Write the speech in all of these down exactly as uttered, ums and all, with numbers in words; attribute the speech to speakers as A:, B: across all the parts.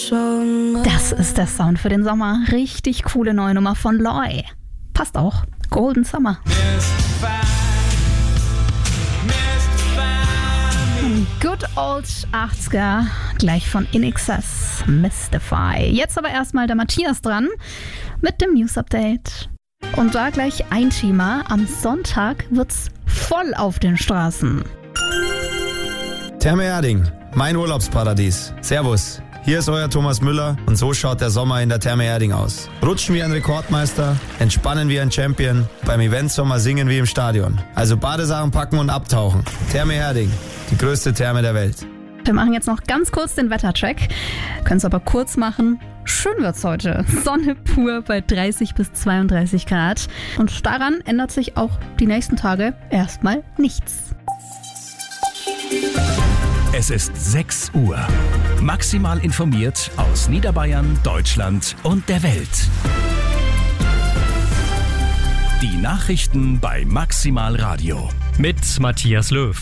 A: Das ist der Sound für den Sommer. Richtig coole neue Nummer von Loy. Passt auch. Golden Summer. Good old achtziger, gleich von In Excess, Mystify. Jetzt aber erstmal der Matthias dran mit dem News Update. Und da gleich ein Thema. Am Sonntag wird's voll auf den Straßen.
B: Therme Erding, mein Urlaubsparadies. Servus. Hier ist euer Thomas Müller und so schaut der Sommer in der Therme Erding aus. Rutschen wie ein Rekordmeister, entspannen wie ein Champion, beim Eventsommer singen wie im Stadion. Also Badesachen packen und abtauchen. Therme Erding, die größte Therme der Welt.
A: Wir machen jetzt noch ganz kurz den Wettercheck, können es aber kurz machen. Schön wird's heute. Sonne pur bei dreißig bis zweiunddreißig Grad. Und daran ändert sich auch die nächsten Tage erstmal nichts.
C: Es ist sechs Uhr. Maximal informiert aus Niederbayern, Deutschland und der Welt. Die Nachrichten bei Maximal Radio.
D: Mit Matthias Löw.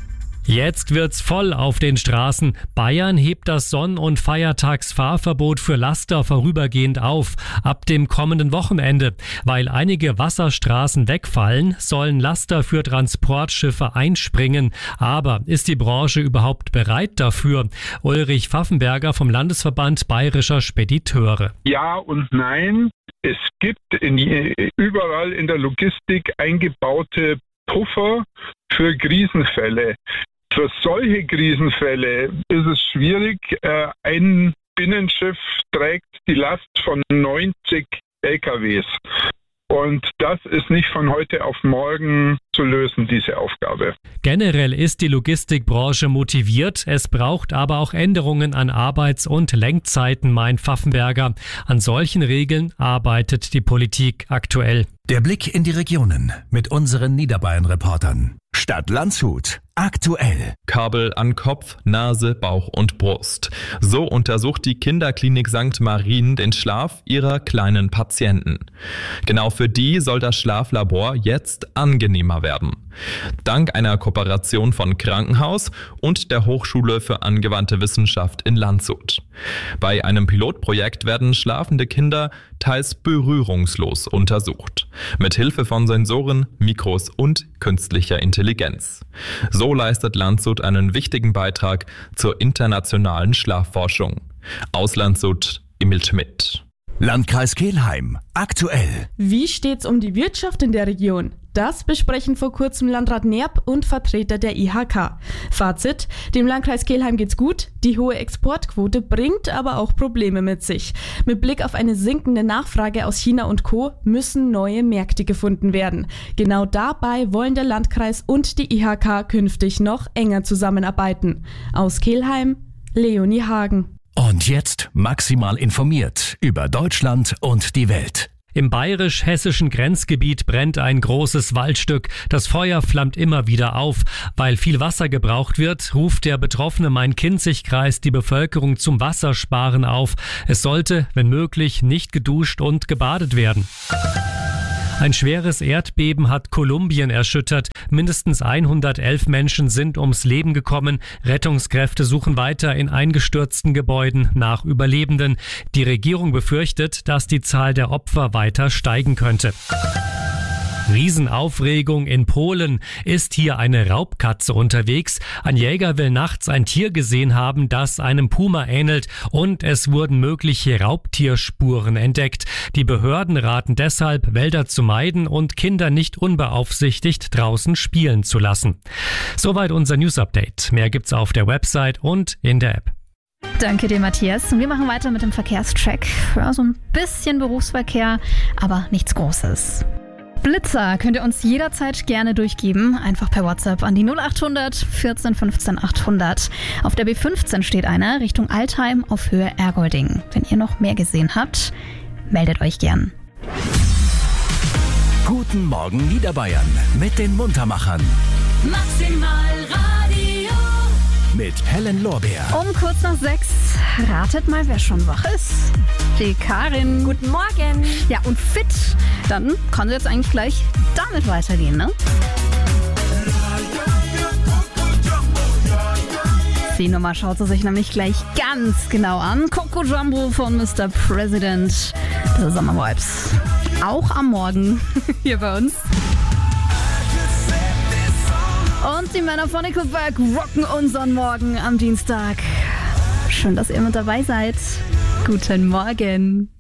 D: Jetzt wird's voll auf den Straßen. Bayern hebt das Sonn- und Feiertagsfahrverbot für Laster vorübergehend auf. Ab dem kommenden Wochenende. Weil einige Wasserstraßen wegfallen, sollen Laster für Transportschiffe einspringen. Aber ist die Branche überhaupt bereit dafür? Ulrich Pfaffenberger vom Landesverband Bayerischer Spediteure.
E: Ja und nein. Es gibt in die, überall in der Logistik eingebaute Puffer für Krisenfälle. Für solche Krisenfälle ist es schwierig. Ein Binnenschiff trägt die Last von neunzig L K Ws. Und das ist nicht von heute auf morgen zu lösen, diese Aufgabe.
D: Generell ist die Logistikbranche motiviert. Es braucht aber auch Änderungen an Arbeits- und Lenkzeiten, meint Pfaffenberger. An solchen Regeln arbeitet die Politik aktuell.
C: Der Blick in die Regionen mit unseren Niederbayern-Reportern. Stadt Landshut. Aktuell.
F: Kabel an Kopf, Nase, Bauch und Brust. So untersucht die Kinderklinik Sankt Marien den Schlaf ihrer kleinen Patienten. Genau für die soll das Schlaflabor jetzt angenehmer werden. Dank einer Kooperation von Krankenhaus und der Hochschule für angewandte Wissenschaft in Landshut. Bei einem Pilotprojekt werden schlafende Kinder teils berührungslos untersucht. Mit Hilfe von Sensoren, Mikros und künstlicher Intelligenz. So leistet Landshut einen wichtigen Beitrag zur internationalen Schlafforschung. Aus Landshut, Emil Schmidt.
C: Landkreis Kelheim. Aktuell.
G: Wie steht's um die Wirtschaft in der Region? Das besprechen vor kurzem Landrat Nerb und Vertreter der I H K. Fazit: Dem Landkreis Kelheim geht's gut. Die hohe Exportquote bringt aber auch Probleme mit sich. Mit Blick auf eine sinkende Nachfrage aus China und Co. müssen neue Märkte gefunden werden. Genau dabei wollen der Landkreis und die I H K künftig noch enger zusammenarbeiten. Aus Kelheim, Leonie Hagen.
C: Und jetzt maximal informiert über Deutschland und die Welt.
D: Im bayerisch-hessischen Grenzgebiet brennt ein großes Waldstück. Das Feuer flammt immer wieder auf. Weil viel Wasser gebraucht wird, ruft der betroffene Main-Kinzig-Kreis die Bevölkerung zum Wassersparen auf. Es sollte, wenn möglich, nicht geduscht und gebadet werden. Ein schweres Erdbeben hat Kolumbien erschüttert. Mindestens hundertelf Menschen sind ums Leben gekommen. Rettungskräfte suchen weiter in eingestürzten Gebäuden nach Überlebenden. Die Regierung befürchtet, dass die Zahl der Opfer weiter steigen könnte. Riesenaufregung in Polen. Ist hier eine Raubkatze unterwegs? Ein Jäger will nachts ein Tier gesehen haben, das einem Puma ähnelt, und es wurden mögliche Raubtierspuren entdeckt. Die Behörden raten deshalb, Wälder zu meiden und Kinder nicht unbeaufsichtigt draußen spielen zu lassen. Soweit unser News-Update. Mehr gibt's auf der Website und in der App.
A: Danke dir, Matthias. Und wir machen weiter mit dem Verkehrscheck. Ja, so ein bisschen Berufsverkehr, aber nichts Großes. Blitzer könnt ihr uns jederzeit gerne durchgeben, einfach per WhatsApp an die null acht hundert vierzehn fünfzehn achthundert. Auf der B fünfzehn steht einer Richtung Altheim auf Höhe Ergolding. Wenn ihr noch mehr gesehen habt, meldet euch gern.
C: Guten Morgen Niederbayern mit den Muntermachern.
H: Maximal Radio.
C: Mit Helen Lorbeer.
A: Um kurz nach sechs, ratet mal, wer schon wach ist. Die Karin.
I: Guten Morgen.
A: Ja, und fit. Dann kann sie jetzt eigentlich gleich damit weitergehen, ne? Die Nummer schaut sie sich nämlich gleich ganz genau an. Coco Jumbo von Mister President. Das ist Summer Vibes. Auch am Morgen hier bei uns. Und die Männer von Nickelback rocken unseren Morgen am Dienstag. Schön, dass ihr mit dabei seid. Guten Morgen.